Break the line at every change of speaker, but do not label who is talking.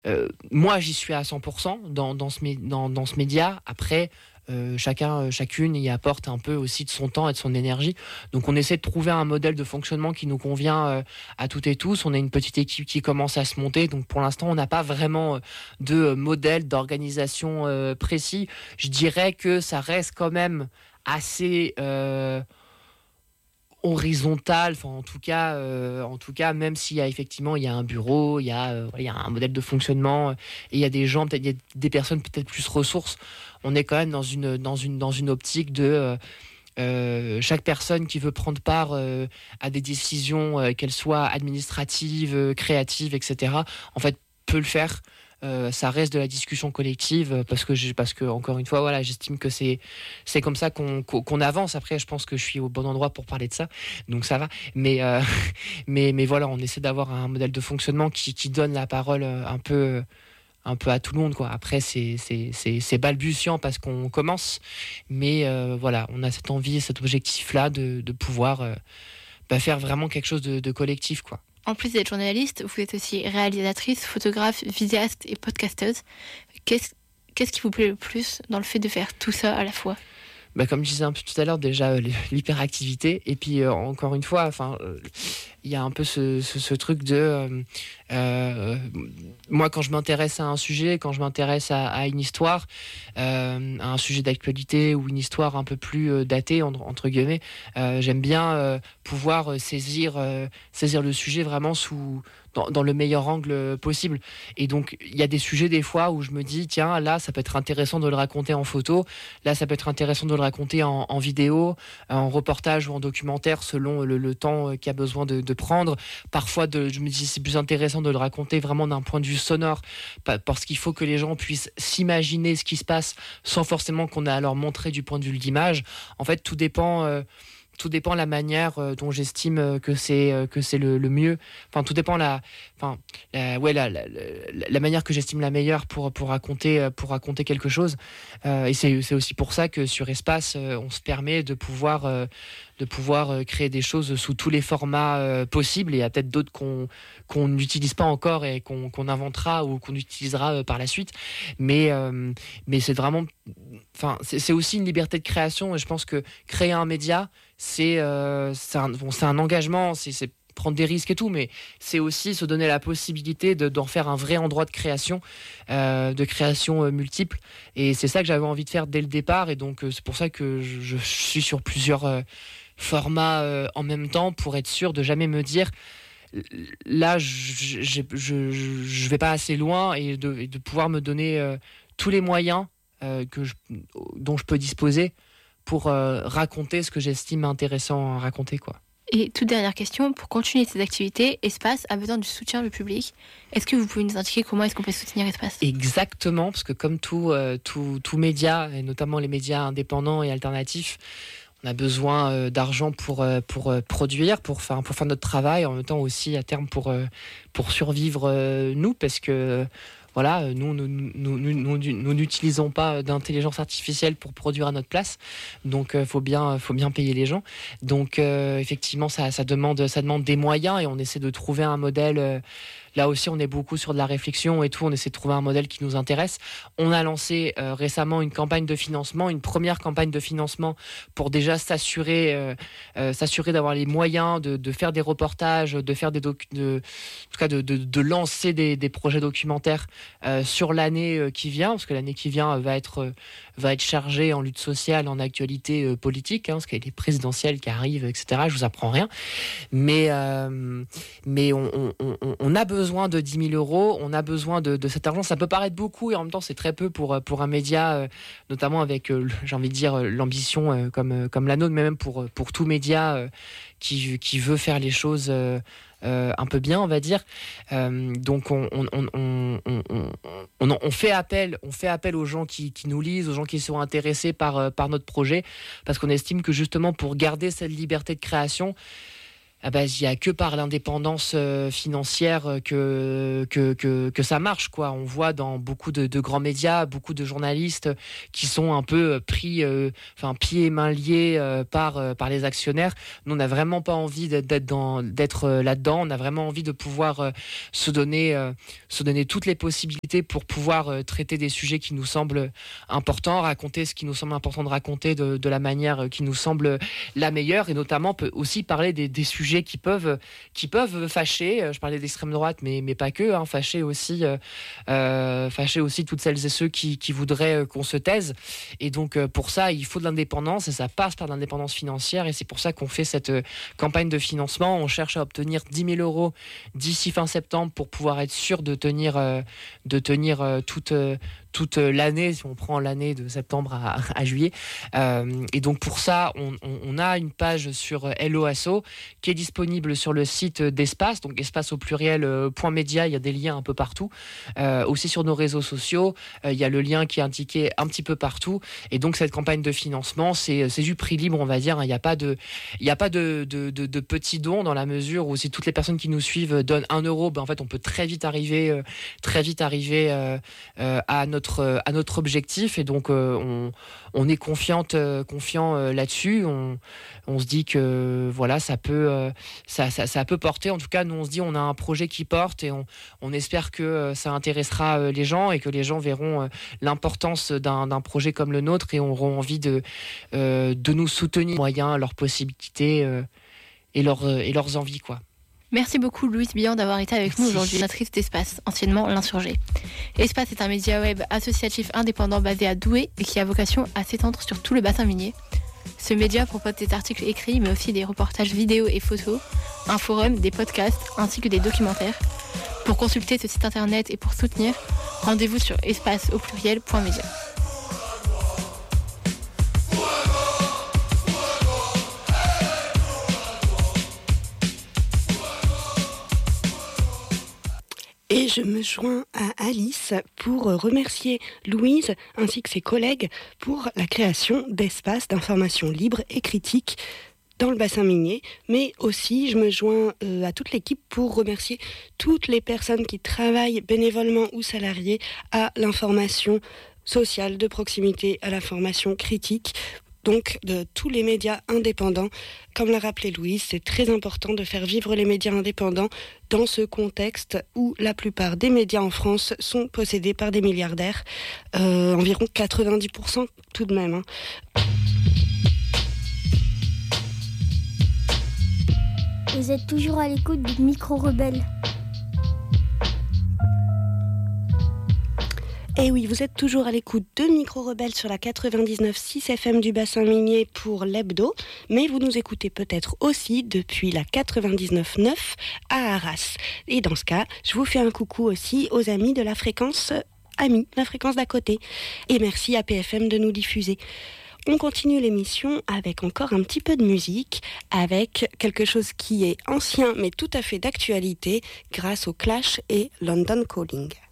Moi, j'y suis à 100% dans ce média. Après, chacune y apporte un peu aussi de son temps et de son énergie. Donc, on essaie de trouver un modèle de fonctionnement qui nous convient à toutes et tous. On a une petite équipe qui commence à se monter. Donc, pour l'instant, on n'a pas vraiment de modèle d'organisation précis. Je dirais que ça reste quand même assez horizontale, enfin en tout cas, même s'il y a effectivement il y a un bureau, il y a un modèle de fonctionnement, et il y a des gens, peut-être il y a des personnes peut-être plus ressources. On est quand même dans une optique de chaque personne qui veut prendre part à des décisions, qu'elles soient administratives, créatives, etc. En fait, peut le faire. Ça reste de la discussion collective parce que encore une fois, voilà, j'estime que c'est comme ça qu'on avance. Après, je pense que je suis au bon endroit pour parler de ça, donc ça va. Mais voilà, on essaie d'avoir un modèle de fonctionnement qui donne la parole un peu à tout le monde, quoi. Après, c'est balbutiant parce qu'on commence, mais voilà, on a cette envie, cet objectif-là de pouvoir faire vraiment quelque chose de collectif, quoi.
En plus d'être journaliste, vous êtes aussi réalisatrice, photographe, vidéaste et podcasteuse. Qu'est-ce qui vous plaît le plus dans le fait de faire tout ça à la fois ?
Comme je disais un peu tout à l'heure, déjà l'hyperactivité, et puis encore une fois, il y a un peu ce truc de moi, quand je m'intéresse à un sujet, quand je m'intéresse à une histoire, à un sujet d'actualité ou une histoire un peu plus datée entre guillemets, j'aime bien pouvoir saisir le sujet vraiment dans le meilleur angle possible. Et donc il y a des sujets des fois où je me dis tiens, là ça peut être intéressant de le raconter en photo, là ça peut être intéressant de le raconter en vidéo, en reportage ou en documentaire selon le temps qu'il y a besoin de prendre. Parfois je me dis c'est plus intéressant de le raconter vraiment d'un point de vue sonore, parce qu'il faut que les gens puissent s'imaginer ce qui se passe sans forcément qu'on ait à leur montrer du point de vue de l'image. En fait, tout dépend de la manière dont j'estime que c'est le mieux. Enfin, tout dépend la manière que j'estime la meilleure pour raconter quelque chose. Et c'est aussi pour ça que sur Espace, on se permet de pouvoir créer des choses sous tous les formats possibles. Et il y a peut-être d'autres qu'on n'utilise pas encore et qu'on inventera ou qu'on utilisera par la suite. Mais c'est vraiment, c'est aussi une liberté de création. Et je pense que créer un média, c'est un engagement, c'est prendre des risques et tout, mais c'est aussi se donner la possibilité d'en faire un vrai endroit de création multiple. Et c'est ça que j'avais envie de faire dès le départ. Et donc c'est pour ça que je suis sur plusieurs formats en même temps, pour être sûr de jamais me dire là je vais pas assez loin, et de pouvoir me donner tous les moyens dont je peux disposer pour raconter ce que j'estime intéressant à raconter, quoi.
Et toute dernière question, pour continuer ces activités, Espace a besoin du soutien du public. Est-ce que vous pouvez nous indiquer comment est-ce qu'on peut soutenir Espace ?
Exactement, parce que comme tout média, et notamment les médias indépendants et alternatifs, on a besoin d'argent pour produire, pour faire notre travail, en même temps aussi à terme pour survivre nous, parce que voilà, nous n'utilisons pas d'intelligence artificielle pour produire à notre place, donc faut bien payer les gens. Donc effectivement, ça demande des moyens, et on essaie de trouver un modèle. Là aussi, on est beaucoup sur de la réflexion et tout. On essaie de trouver un modèle qui nous intéresse. On a lancé récemment une première campagne de financement pour déjà s'assurer d'avoir les moyens de faire des reportages, de faire de lancer des projets documentaires sur l'année qui vient, parce que l'année qui vient va être chargée en lutte sociale, en actualité politique, parce qu'il y a les présidentielles qui arrivent, etc. Je vous apprends rien, mais on a besoin de 10 000 euros, on a besoin de cet argent. Ça peut paraître beaucoup, et en même temps c'est très peu pour un média, notamment avec j'ai envie de dire l'ambition comme la nôtre, mais même pour tout média qui veut faire les choses un peu bien, on va dire. Donc on fait appel aux gens qui nous lisent, aux gens qui sont intéressés par notre projet, parce qu'on estime que justement pour garder cette liberté de création, il y a que par l'indépendance financière que ça marche, quoi. On voit dans beaucoup de grands médias, beaucoup de journalistes qui sont un peu pris, pieds et mains liés par les actionnaires. Nous, on n'a vraiment pas envie d'être là-dedans. On a vraiment envie de pouvoir se donner toutes les possibilités pour pouvoir traiter des sujets qui nous semblent importants, raconter ce qui nous semble important de raconter de la manière qui nous semble la meilleure, et notamment peut aussi parler des sujets qui peuvent fâcher. Je parlais d'extrême droite, mais pas que, hein, fâcher aussi toutes celles et ceux qui voudraient qu'on se taise. Et donc pour ça, il faut de l'indépendance, et ça passe par l'indépendance financière, et c'est pour ça qu'on fait cette campagne de financement. On cherche à obtenir 10 000 € d'ici fin septembre pour pouvoir être sûr de tenir toute l'année, si on prend l'année de septembre à juillet. Et donc pour ça, on a une page sur Helloasso qui est disponible sur le site d'Espace, donc espace au pluriel .media. Il y a des liens un peu partout. Aussi sur nos réseaux sociaux, il y a le lien qui est indiqué un petit peu partout. Et donc cette campagne de financement, c'est du prix libre, on va dire. Il n'y a pas de petits dons, dans la mesure où si toutes les personnes qui nous suivent donnent 1 €, en fait on peut très vite arriver à notre objectif. Et donc on est confiant là-dessus. On se dit que voilà, ça peut porter. En tout cas, nous on se dit, on a un projet qui porte, et on espère que ça intéressera les gens, et que les gens verront l'importance d'un projet comme le nôtre, et auront envie de nous soutenir, moyens, leurs possibilités et leurs envies, quoi.
Merci beaucoup Louise Billan d'avoir été avec nous aujourd'hui, fondatrice d'Espace, anciennement l'Insurgé. Espace est un média web associatif indépendant basé à Douai et qui a vocation à s'étendre sur tout le bassin minier. Ce média propose des articles écrits, mais aussi des reportages vidéo et photos, un forum, des podcasts ainsi que des documentaires. Pour consulter ce site internet et pour soutenir, rendez-vous sur espace.media.
Et je me joins à Alice pour remercier Louise ainsi que ses collègues pour la création d'espaces d'information libre et critique dans le bassin minier. Mais aussi, je me joins à toute l'équipe pour remercier toutes les personnes qui travaillent bénévolement ou salariées à l'information sociale de proximité, à l'information critique, donc de tous les médias indépendants. Comme l'a rappelé Louise, c'est très important de faire vivre les médias indépendants dans ce contexte où la plupart des médias en France sont possédés par des milliardaires, environ 90% tout de même.
Vous êtes toujours à l'écoute du Micro Rebelle.
Et oui, vous êtes toujours à l'écoute de Micro Rebelle sur la 99.6 FM du bassin minier pour l'hebdo, mais vous nous écoutez peut-être aussi depuis la 99.9 à Arras. Et dans ce cas, je vous fais un coucou aussi aux amis de la fréquence la fréquence d'à côté. Et merci à PFM de nous diffuser. On continue l'émission avec encore un petit peu de musique, avec quelque chose qui est ancien mais tout à fait d'actualité grâce au Clash et London Calling.